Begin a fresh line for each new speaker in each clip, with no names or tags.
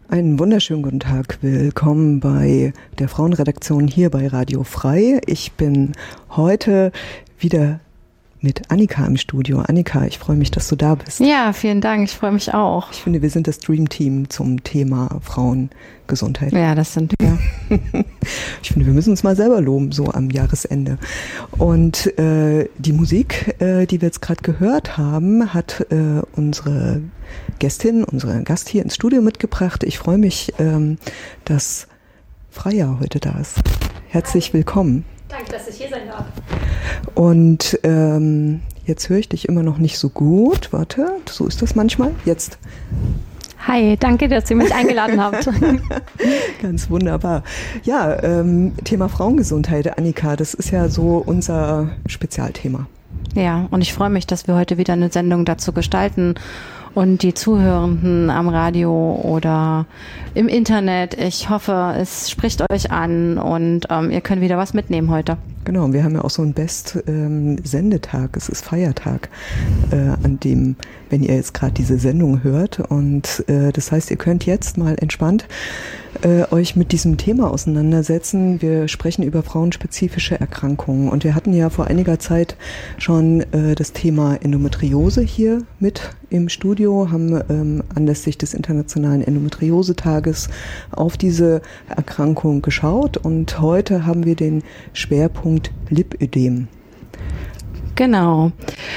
Einen wunderschönen guten Tag. Willkommen bei der Frauenredaktion hier bei Radio Frei. Ich bin heute wieder mit Annika im Studio. Annika, ich freue mich, dass du da bist.
Ja, vielen Dank. Ich freue mich auch.
Ich finde, wir sind das Dream-Team zum Thema Frauengesundheit.
Ja, das sind wir.
Ich finde, wir müssen uns mal selber loben, so am Jahresende. Und die Musik, die wir jetzt gerade gehört haben, hat unsere Gast hier ins Studio mitgebracht. Ich freue mich, dass Freya heute da ist. Herzlich willkommen.
Danke, dass ich hier sein darf.
Und jetzt höre ich dich immer noch nicht so gut. Warte, so ist das manchmal. Jetzt.
Hi, danke, dass ihr mich eingeladen habt.
Ganz wunderbar. Ja, Thema Frauengesundheit, Annika, das ist ja so unser Spezialthema.
Ja, und ich freue mich, dass wir heute wieder eine Sendung dazu gestalten. Und die Zuhörenden am Radio oder im Internet, ich hoffe, es spricht euch an und ihr könnt wieder was mitnehmen heute.
Genau, und wir haben ja auch so einen Best-Sendetag, es ist Feiertag, an dem, wenn ihr jetzt gerade diese Sendung hört. Und das heißt, ihr könnt jetzt mal entspannt euch mit diesem Thema auseinandersetzen. Wir sprechen über frauenspezifische Erkrankungen und wir hatten ja vor einiger Zeit schon das Thema Endometriose hier mit im Studio, haben anlässlich des Internationalen Endometriose-Tages auf diese Erkrankung geschaut und heute haben wir den Schwerpunkt Lipödem.
Genau.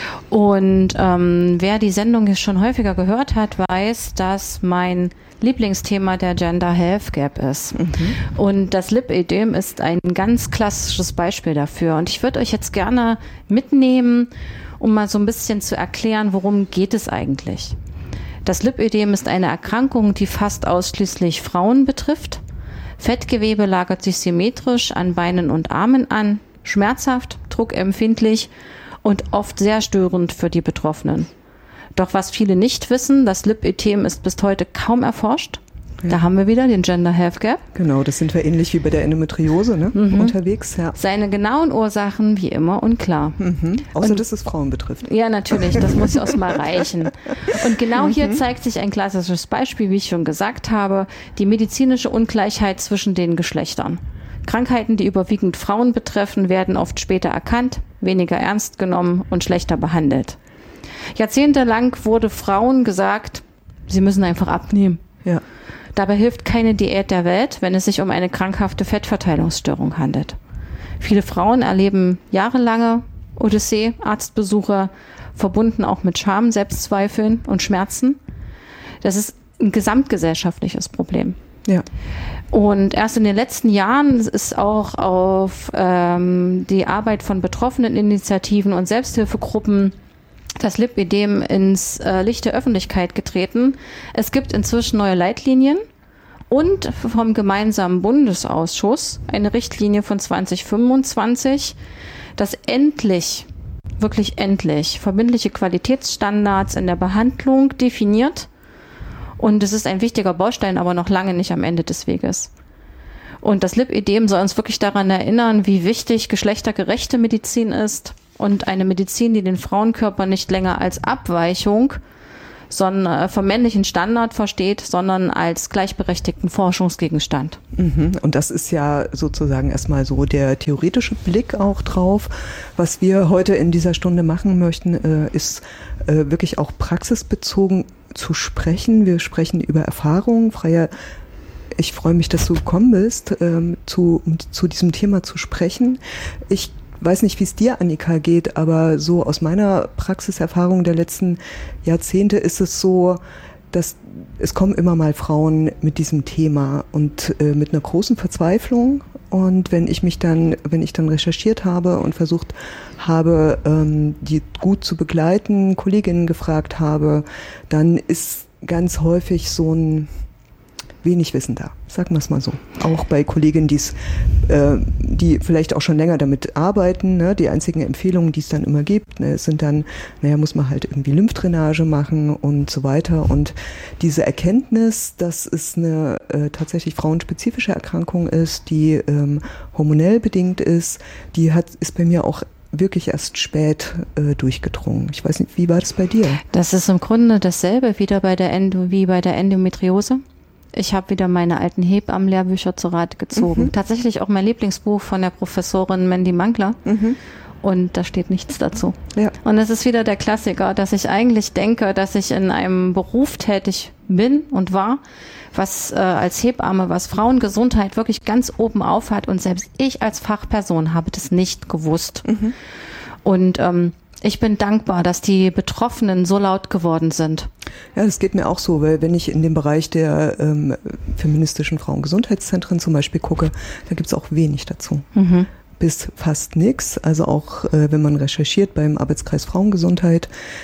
Und wer die Sendung jetzt schon häufiger gehört hat, weiß, dass mein Lieblingsthema der Gender Health Gap ist. Mhm. Und das Lipödem ist ein ganz klassisches Beispiel dafür. Und ich würde euch jetzt gerne mitnehmen, um mal so ein bisschen zu erklären, worum geht es eigentlich. Das Lipödem ist eine Erkrankung, die fast ausschließlich Frauen betrifft. Fettgewebe lagert sich symmetrisch an Beinen und Armen an, schmerzhaft, druckempfindlich und oft sehr störend für die Betroffenen. Doch was viele nicht wissen, das Lipödem ist bis heute kaum erforscht. Ja. Da haben wir wieder den Gender Health Gap.
Genau, das sind wir ähnlich wie bei der Endometriose unterwegs. Ja.
Seine genauen Ursachen wie immer unklar.
Außer dass es Frauen betrifft.
Ja, natürlich, das muss ja auch mal reichen. Und genau hier zeigt sich ein klassisches Beispiel, wie ich schon gesagt habe, die medizinische Ungleichheit zwischen den Geschlechtern. Krankheiten, die überwiegend Frauen betreffen, werden oft später erkannt, weniger ernst genommen und schlechter behandelt. Jahrzehntelang wurde Frauen gesagt, sie müssen einfach abnehmen. Ja. Dabei hilft keine Diät der Welt, wenn es sich um eine krankhafte Fettverteilungsstörung handelt. Viele Frauen erleben jahrelange Odyssee, Arztbesuche, verbunden auch mit Scham, Selbstzweifeln und Schmerzen. Das ist ein gesamtgesellschaftliches Problem. Ja. Und erst in den letzten Jahren ist auch auf die Arbeit von betroffenen Initiativen und Selbsthilfegruppen das Lipödem ins Licht der Öffentlichkeit getreten. Es gibt inzwischen neue Leitlinien und vom gemeinsamen Bundesausschuss eine Richtlinie von 2025, das endlich, wirklich endlich, verbindliche Qualitätsstandards in der Behandlung definiert. Und es ist ein wichtiger Baustein, aber noch lange nicht am Ende des Weges. Und das Lipödem soll uns wirklich daran erinnern, wie wichtig geschlechtergerechte Medizin ist und eine Medizin, die den Frauenkörper nicht länger als Abweichung vom männlichen Standard versteht, sondern als gleichberechtigten Forschungsgegenstand.
Und das ist ja sozusagen erstmal so der theoretische Blick auch drauf. Was wir heute in dieser Stunde machen möchten, ist wirklich auch praxisbezogen zu sprechen. Wir sprechen über Erfahrungen. Freya, ich freue mich, dass du gekommen bist, um zu diesem Thema zu sprechen. Ich weiß nicht, wie es dir, Annika, geht, aber so aus meiner Praxiserfahrung der letzten Jahrzehnte ist es so, dass es kommen immer mal Frauen mit diesem Thema und mit einer großen Verzweiflung. Und wenn ich dann recherchiert habe und versucht habe, die gut zu begleiten, Kolleginnen gefragt habe, dann ist ganz häufig so ein wenig Wissen da, sagen wir es mal so. Auch bei Kolleginnen, die vielleicht auch schon länger damit arbeiten, ne? Die einzigen Empfehlungen, die es dann immer gibt, ne, sind dann, muss man halt irgendwie Lymphdrainage machen und so weiter. Und diese Erkenntnis, dass es eine tatsächlich frauenspezifische Erkrankung ist, die hormonell bedingt ist, ist bei mir auch wirklich erst spät durchgedrungen. Ich weiß nicht, wie war das bei dir?
Das ist im Grunde dasselbe wie bei der Endometriose. ich habe wieder meine alten Hebammenlehrbücher zu Rate gezogen. Tatsächlich auch mein Lieblingsbuch von der Professorin Mandy Mangler. Und da steht nichts dazu. Ja. Und es ist wieder der Klassiker, dass ich eigentlich denke, dass ich in einem Beruf tätig bin und war, was als Hebamme, was Frauengesundheit wirklich ganz oben auf hat. Und selbst ich als Fachperson habe das nicht gewusst. Und ich bin dankbar, dass die Betroffenen so laut geworden sind.
Ja, das geht mir auch so, weil wenn ich in den Bereich der feministischen Frauengesundheitszentren zum Beispiel gucke, da gibt es auch wenig dazu. Bis fast nichts. Also auch wenn man recherchiert beim Arbeitskreis Frauengesundheit,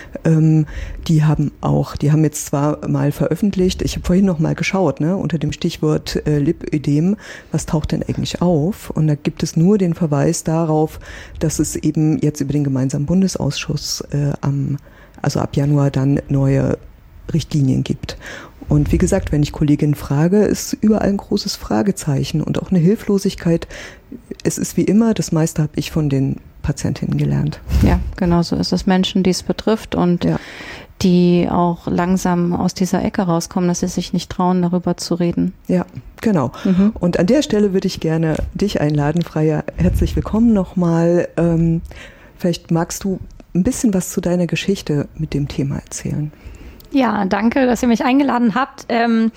die haben jetzt zwar mal veröffentlicht, ich habe vorhin noch mal geschaut, ne, unter dem Stichwort Lipödem, was taucht denn eigentlich auf? Und da gibt es nur den Verweis darauf, dass es eben jetzt über den gemeinsamen Bundesausschuss also ab Januar dann neue Richtlinien gibt. Und wie gesagt, wenn ich Kolleginnen frage, ist überall ein großes Fragezeichen und auch eine Hilflosigkeit. Es ist wie immer, das meiste habe ich von den Patientinnen gelernt.
Ja, genau so ist es. Menschen, die es betrifft und die auch langsam aus dieser Ecke rauskommen, dass sie sich nicht trauen, darüber zu reden. Ja, genau. Und an der Stelle würde ich gerne dich einladen, Freya. Herzlich willkommen nochmal. Vielleicht magst du ein bisschen was zu deiner Geschichte mit dem Thema erzählen.
Ja, danke, dass ihr mich eingeladen habt.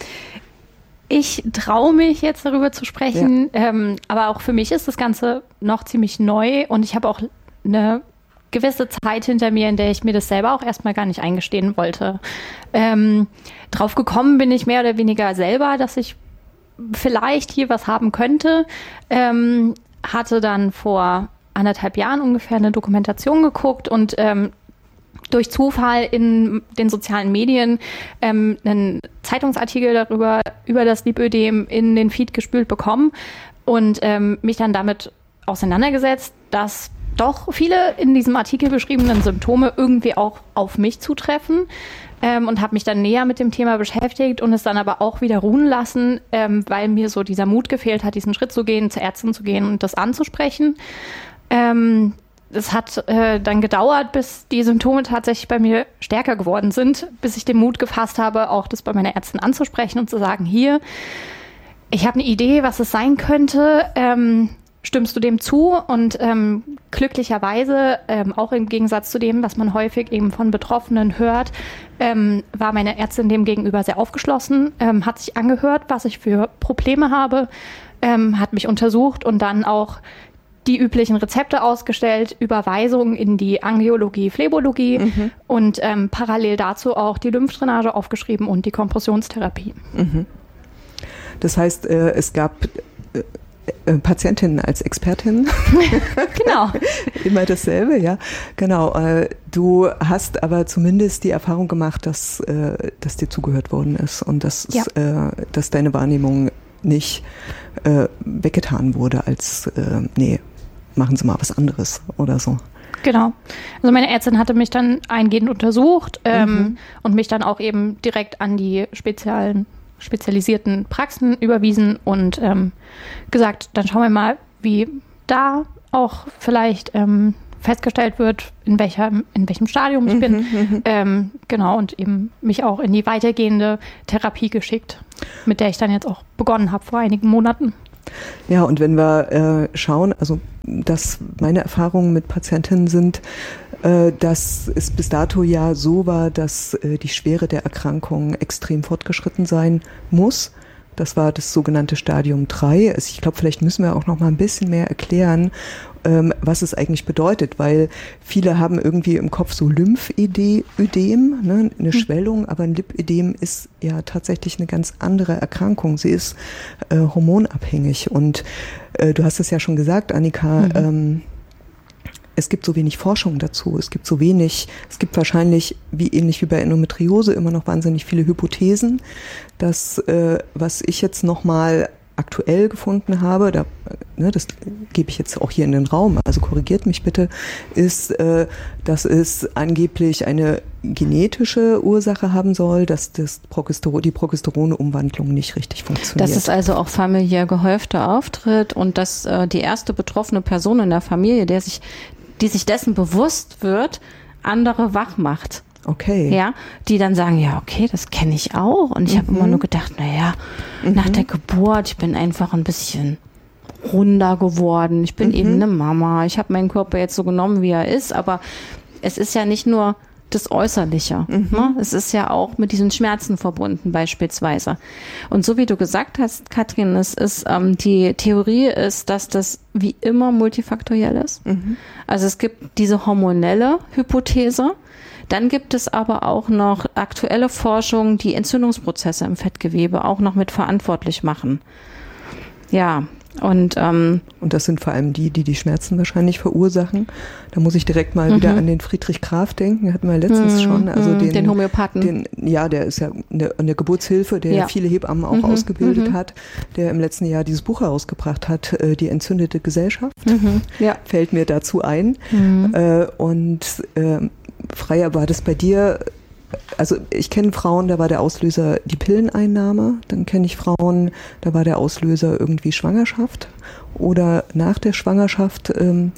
Ich traue mich jetzt darüber zu sprechen, aber auch für mich ist das Ganze noch ziemlich neu und ich habe auch eine gewisse Zeit hinter mir, in der ich mir das selber auch erstmal gar nicht eingestehen wollte. Drauf gekommen bin ich mehr oder weniger selber, dass ich vielleicht hier was haben könnte. Hatte dann vor 1,5 Jahren ungefähr eine Dokumentation geguckt und durch Zufall in den sozialen Medien einen Zeitungsartikel über das Lipödem in den Feed gespült bekommen und mich dann damit auseinandergesetzt, dass doch viele in diesem Artikel beschriebenen Symptome irgendwie auch auf mich zutreffen und habe mich dann näher mit dem Thema beschäftigt und es dann aber auch wieder ruhen lassen, weil mir so dieser Mut gefehlt hat, diesen Schritt zu gehen, zur Ärztin zu gehen und das anzusprechen. Es hat dann gedauert, bis die Symptome tatsächlich bei mir stärker geworden sind, bis ich den Mut gefasst habe, auch das bei meiner Ärztin anzusprechen und zu sagen, hier, ich habe eine Idee, was es sein könnte, stimmst du dem zu? Und glücklicherweise, auch im Gegensatz zu dem, was man häufig eben von Betroffenen hört, war meine Ärztin dem gegenüber sehr aufgeschlossen, hat sich angehört, was ich für Probleme habe, hat mich untersucht und dann auch die üblichen Rezepte ausgestellt, Überweisungen in die Angiologie, Phlebologie und parallel dazu auch die Lymphdrainage aufgeschrieben und die Kompressionstherapie.
Das heißt, es gab Patientinnen als Expertinnen.
Genau.
Immer dasselbe, ja. Genau. Du hast aber zumindest die Erfahrung gemacht, dass dir zugehört worden ist und dass deine Wahrnehmung nicht weggetan wurde als nee, machen Sie mal was anderes oder so.
Genau. Also meine Ärztin hatte mich dann eingehend untersucht und mich dann auch eben direkt an die spezialisierten Praxen überwiesen und gesagt, dann schauen wir mal, wie da auch vielleicht festgestellt wird, in welchem Stadium ich bin. Genau, und eben mich auch in die weitergehende Therapie geschickt, mit der ich dann jetzt auch begonnen habe vor einigen Monaten.
Ja, und wenn wir schauen, also dass meine Erfahrungen mit Patientinnen sind, dass es bis dato ja so war, dass die Schwere der Erkrankung extrem fortgeschritten sein muss. Das war das sogenannte Stadium 3. Also ich glaube, vielleicht müssen wir auch noch mal ein bisschen mehr erklären, was es eigentlich bedeutet, weil viele haben irgendwie im Kopf so Lymphödem, ne, eine Schwellung, aber ein Lipödem ist ja tatsächlich eine ganz andere Erkrankung. Sie ist hormonabhängig und du hast es ja schon gesagt, Annika, es gibt so wenig Forschung dazu, es gibt wahrscheinlich, ähnlich wie bei Endometriose, immer noch wahnsinnig viele Hypothesen. Das, was ich jetzt nochmal aktuell gefunden habe, das gebe ich jetzt auch hier in den Raum, also korrigiert mich bitte, ist, dass es angeblich eine genetische Ursache haben soll, dass die Progesteronumwandlung nicht richtig funktioniert.
Dass es also auch familiär gehäufter auftritt und dass die erste betroffene Person in der Familie, die sich dessen bewusst wird, andere wach macht.
Okay.
Ja, die dann sagen, ja, okay, das kenne ich auch. Und ich habe immer nur gedacht, naja, nach der Geburt, ich bin einfach ein bisschen runder geworden. Ich bin eben eine Mama. Ich habe meinen Körper jetzt so genommen, wie er ist. Aber es ist ja nicht nur das Äußerliche. Ne? Es ist ja auch mit diesen Schmerzen verbunden beispielsweise. Und so wie du gesagt hast, Katrin, die Theorie ist, dass das wie immer multifaktoriell ist. Also es gibt diese hormonelle Hypothese. Dann gibt es aber auch noch aktuelle Forschung, die Entzündungsprozesse im Fettgewebe auch noch mit verantwortlich machen. Ja, und
das sind vor allem die Schmerzen wahrscheinlich verursachen. Da muss ich direkt mal wieder an den Friedrich Graf denken, hatten wir letztens schon. Also
den Homöopathen.
Der ist ja eine Geburtshilfe, der viele Hebammen auch ausgebildet hat, der im letzten Jahr dieses Buch herausgebracht hat, Die entzündete Gesellschaft. Fällt mir dazu ein. Freya, war das bei dir, also ich kenne Frauen, da war der Auslöser die Pilleneinnahme, dann kenne ich Frauen, da war der Auslöser irgendwie Schwangerschaft oder nach der Schwangerschaft,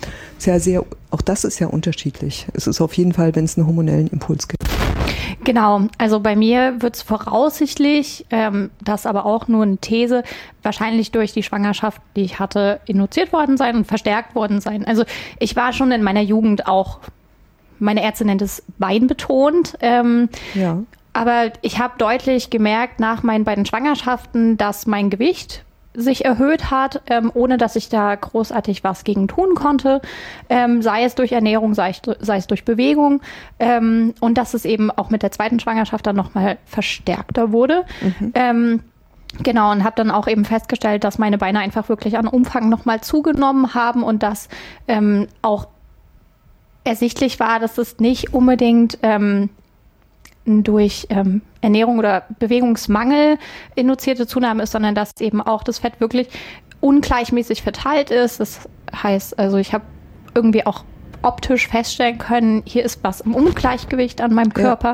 auch das ist ja unterschiedlich. Es ist auf jeden Fall, wenn es einen hormonellen Impuls gibt.
Genau, also bei mir wird es voraussichtlich, das aber auch nur eine These, wahrscheinlich durch die Schwangerschaft, die ich hatte, induziert worden sein und verstärkt worden sein. Also ich war schon in meiner Jugend auch, meine Ärztin nennt es beinbetont. Aber ich habe deutlich gemerkt nach meinen beiden Schwangerschaften, dass mein Gewicht sich erhöht hat, ohne dass ich da großartig was gegen tun konnte, sei es durch Ernährung, sei es durch Bewegung, und dass es eben auch mit der zweiten Schwangerschaft dann nochmal verstärkter wurde. Genau, und habe dann auch eben festgestellt, dass meine Beine einfach wirklich an Umfang nochmal zugenommen haben und dass auch ersichtlich war, dass es nicht unbedingt durch Ernährung oder Bewegungsmangel induzierte Zunahme ist, sondern dass eben auch das Fett wirklich ungleichmäßig verteilt ist. Das heißt, also ich habe irgendwie auch optisch feststellen können, hier ist was im Ungleichgewicht an meinem Körper.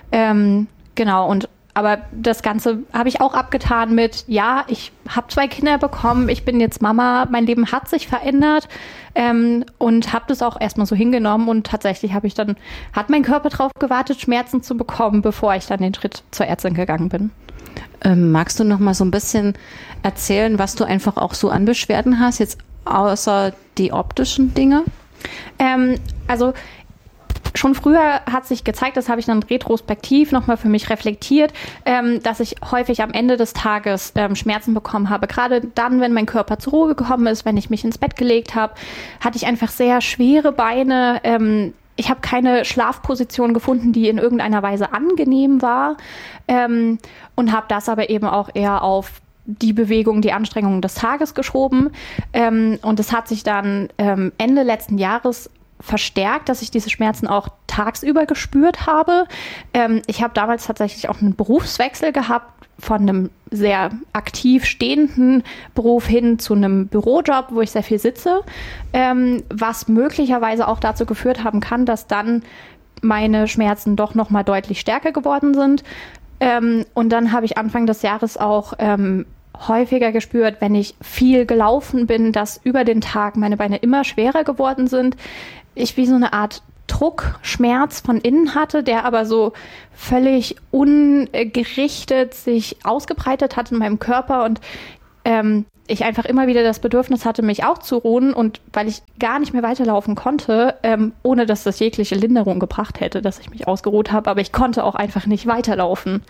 Genau, aber das Ganze habe ich auch abgetan mit, ja, ich habe 2 Kinder bekommen, ich bin jetzt Mama, mein Leben hat sich verändert, und habe das auch erstmal so hingenommen und tatsächlich hat mein Körper drauf gewartet, Schmerzen zu bekommen, bevor ich dann den Schritt zur Ärztin gegangen bin.
Magst du noch mal so ein bisschen erzählen, was du einfach auch so an Beschwerden hast, jetzt außer die optischen Dinge?
Also schon früher hat sich gezeigt, das habe ich dann retrospektiv nochmal für mich reflektiert, dass ich häufig am Ende des Tages Schmerzen bekommen habe. Gerade dann, wenn mein Körper zur Ruhe gekommen ist, wenn ich mich ins Bett gelegt habe, hatte ich einfach sehr schwere Beine. Ich habe keine Schlafposition gefunden, die in irgendeiner Weise angenehm war, und habe das aber eben auch eher auf die Bewegung, die Anstrengungen des Tages geschoben. Und es hat sich dann Ende letzten Jahres verstärkt, dass ich diese Schmerzen auch tagsüber gespürt habe. Ich habe damals tatsächlich auch einen Berufswechsel gehabt von einem sehr aktiv stehenden Beruf hin zu einem Bürojob, wo ich sehr viel sitze, was möglicherweise auch dazu geführt haben kann, dass dann meine Schmerzen doch noch mal deutlich stärker geworden sind. Und dann habe ich Anfang des Jahres auch häufiger gespürt, wenn ich viel gelaufen bin, dass über den Tag meine Beine immer schwerer geworden sind. Ich wie so eine Art Druckschmerz von innen hatte, der aber so völlig ungerichtet sich ausgebreitet hat in meinem Körper und ich einfach immer wieder das Bedürfnis hatte, mich auch zu ruhen, und weil ich gar nicht mehr weiterlaufen konnte, ohne dass das jegliche Linderung gebracht hätte, dass ich mich ausgeruht habe, aber ich konnte auch einfach nicht weiterlaufen.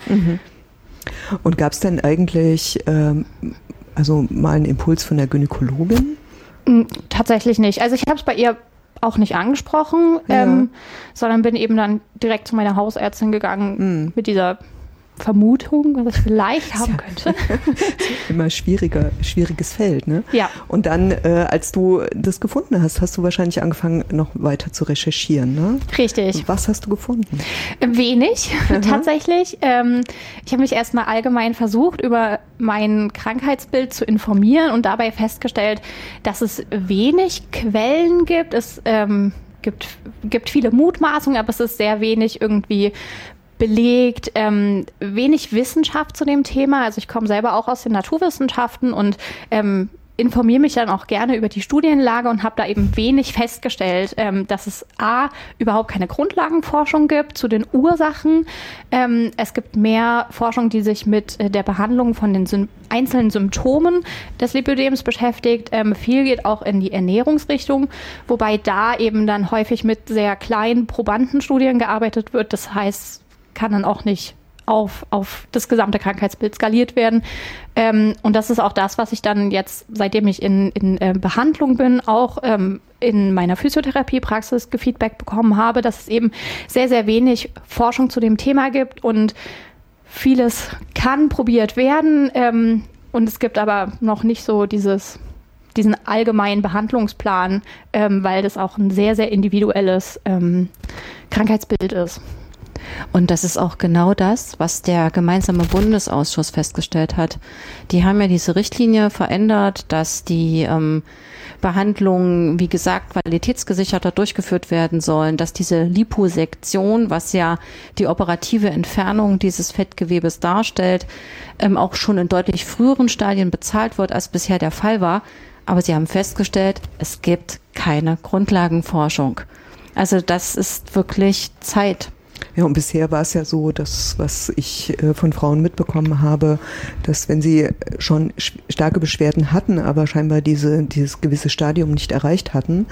Und gab es denn eigentlich also mal einen Impuls von der Gynäkologin?
Tatsächlich nicht. Also ich habe es bei ihr auch nicht angesprochen, sondern bin eben dann direkt zu meiner Hausärztin gegangen mit dieser Vermutung, was ich vielleicht haben könnte.
Immer schwieriges Feld, ne?
Ja.
Und dann, als du das gefunden hast, hast du wahrscheinlich angefangen, noch weiter zu recherchieren, ne?
Richtig.
Was hast du gefunden?
Wenig, tatsächlich. Ich habe mich erstmal allgemein versucht, über mein Krankheitsbild zu informieren und dabei festgestellt, dass es wenig Quellen gibt. Es gibt viele Mutmaßungen, aber es ist sehr wenig irgendwie belegt, wenig Wissenschaft zu dem Thema. Also ich komme selber auch aus den Naturwissenschaften und informiere mich dann auch gerne über die Studienlage und habe da eben wenig festgestellt, dass es überhaupt keine Grundlagenforschung gibt zu den Ursachen. Es gibt mehr Forschung, die sich mit der Behandlung von den einzelnen Symptomen des Lipödems beschäftigt. Viel geht auch in die Ernährungsrichtung, wobei da eben dann häufig mit sehr kleinen Probandenstudien gearbeitet wird. Das heißt, kann dann auch nicht auf das gesamte Krankheitsbild skaliert werden. Und das ist auch das, was ich dann jetzt, seitdem ich in Behandlung bin, auch in meiner Physiotherapiepraxis gefeedback bekommen habe, dass es eben sehr, sehr wenig Forschung zu dem Thema gibt und vieles kann probiert werden. Und es gibt aber noch nicht so diesen allgemeinen Behandlungsplan, weil das auch ein sehr, sehr individuelles Krankheitsbild ist.
Und das ist auch genau das, was der gemeinsame Bundesausschuss festgestellt hat. Die haben ja diese Richtlinie verändert, dass die Behandlungen, wie gesagt, qualitätsgesicherter durchgeführt werden sollen, dass diese Liposektion, was ja die operative Entfernung dieses Fettgewebes darstellt, auch schon in deutlich früheren Stadien bezahlt wird, als bisher der Fall war. Aber sie haben festgestellt, es gibt keine Grundlagenforschung. Also das ist wirklich Zeit.
Ja, und bisher war es ja so, dass, was ich von Frauen mitbekommen habe, dass wenn sie schon starke Beschwerden hatten, aber scheinbar dieses gewisse Stadium nicht erreicht hatten,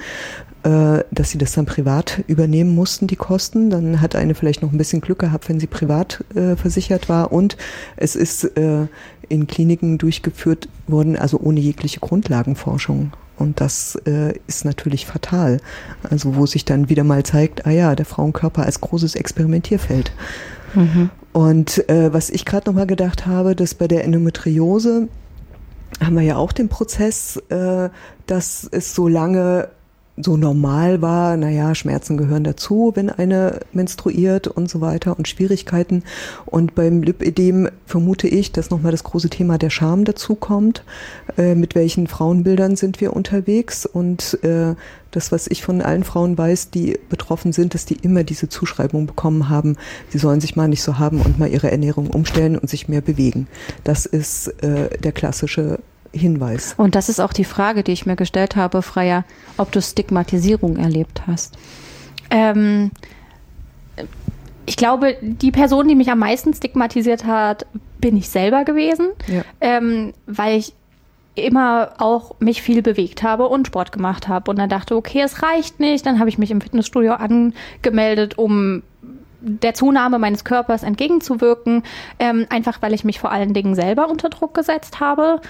dass sie das dann privat übernehmen mussten, die Kosten. Dann hat eine vielleicht noch ein bisschen Glück gehabt, wenn sie privat versichert war. Und es ist in Kliniken durchgeführt worden, also ohne jegliche Grundlagenforschung. Und das ist natürlich fatal. Also wo sich dann wieder mal zeigt, der Frauenkörper als großes Experimentierfeld. Mhm. Und was ich gerade nochmal gedacht habe, dass bei der Endometriose haben wir ja auch den Prozess, dass es so lange so normal war, Schmerzen gehören dazu, wenn eine menstruiert und so weiter und Schwierigkeiten. Und beim Lipödem vermute ich, dass nochmal das große Thema der Scham dazu kommt. Mit welchen Frauenbildern sind wir unterwegs? Und das, was ich von allen Frauen weiß, die betroffen sind, dass die immer diese Zuschreibung bekommen haben, sie sollen sich mal nicht so haben und mal ihre Ernährung umstellen und sich mehr bewegen. Das ist der klassische Hinweis.
Und das ist auch die Frage, die ich mir gestellt habe, Freya, ob du Stigmatisierung erlebt hast.
Ich glaube, die Person, die mich am meisten stigmatisiert hat, bin ich selber gewesen, weil ich immer auch mich viel bewegt habe und Sport gemacht habe und dann dachte, okay, es reicht nicht. Dann habe ich mich im Fitnessstudio angemeldet, um der Zunahme meines Körpers entgegenzuwirken, einfach weil ich mich vor allen Dingen selber unter Druck gesetzt habe.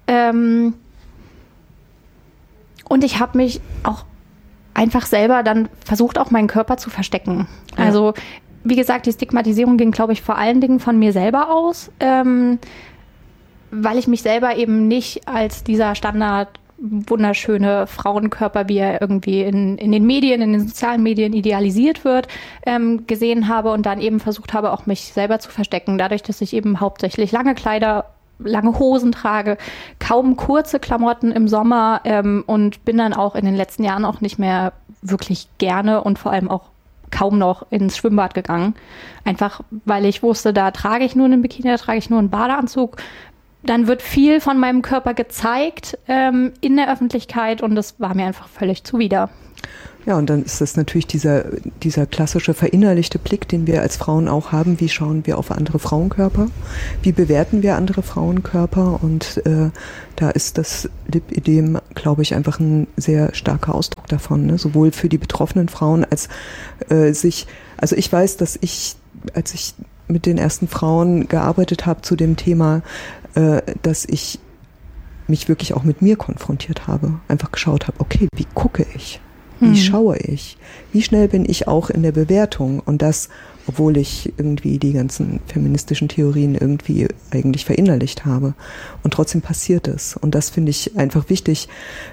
Und ich habe mich auch einfach selber dann versucht, auch meinen Körper zu verstecken. Ja. Also, wie gesagt, die Stigmatisierung ging, glaube ich, vor allen Dingen von mir selber aus, weil ich mich selber eben nicht als dieser Standard wunderschöne Frauenkörper, wie er irgendwie in den Medien, in den sozialen Medien idealisiert wird, gesehen habe und dann eben versucht habe, auch mich selber zu verstecken. Dadurch, dass ich eben hauptsächlich lange Kleider, lange Hosen trage, kaum kurze Klamotten im Sommer und bin dann auch in den letzten Jahren auch nicht mehr wirklich gerne und vor allem auch kaum noch ins Schwimmbad gegangen. Einfach, weil ich wusste, da trage ich nur einen Bikini, da trage ich nur einen Badeanzug. Dann wird viel von meinem Körper gezeigt in der Öffentlichkeit und das war mir einfach völlig zuwider.
Ja, und dann ist das natürlich dieser klassische verinnerlichte Blick, den wir als Frauen auch haben. Wie schauen wir auf andere Frauenkörper? Wie bewerten wir andere Frauenkörper? Und da ist das Lipödem, glaube ich, einfach ein sehr starker Ausdruck davon, ne? Sowohl für die betroffenen Frauen als also ich weiß, dass als ich mit den ersten Frauen gearbeitet habe zu dem Thema, dass ich mich wirklich auch mit mir konfrontiert habe. Einfach geschaut habe, okay, wie gucke ich? Wie schaue ich? Wie schnell bin ich auch in der Bewertung? Und das, obwohl ich irgendwie die ganzen feministischen Theorien irgendwie eigentlich verinnerlicht habe. Und trotzdem passiert es. Und das finde ich einfach wichtig,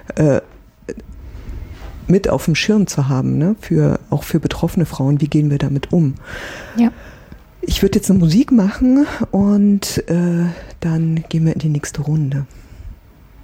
mit auf dem Schirm zu haben, ne? Auch für betroffene Frauen. Wie gehen wir damit um?
Ja.
Ich würde jetzt eine Musik machen und dann gehen wir in die nächste Runde.